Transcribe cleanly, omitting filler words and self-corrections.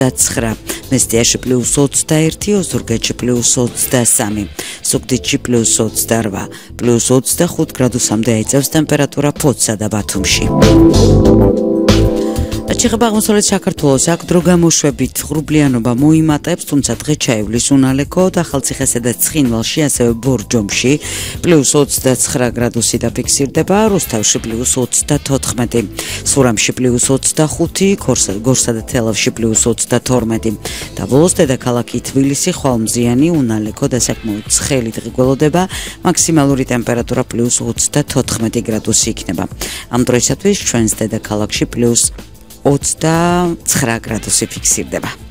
29, მესტიაში +21, ოზურგეთში +23, სუგდიდში +28, +25 გრადუსამდე აიწევს ტემპერატურა ფოთსა და ბათუმში. ჩეხება აღმოსავლეთ საქართველოს აქ დრო გამოშვებით ღრუბლიანობა მოიმატებს, თუმცა დღე ჩაივლის უნალექო და ახალციხესა და ცხინვალში, ასევე ბორჯომში +29 გრადუსი დაფიქსირდება, რუსთავში +34, სურამში +25, გორსა და თელავში +22 და ბოლოს დედაქალაქი თბილისი ხვალმზიანი უნალექო და საკმაოდ ცხელი დღე გველოდება, მაქსიმალური ტემპერატურა +34 გრადუსი იქნება. ამ დროისათვის ჩვენს დედაქალაქში +29 გრადუსი ფიქსირდება.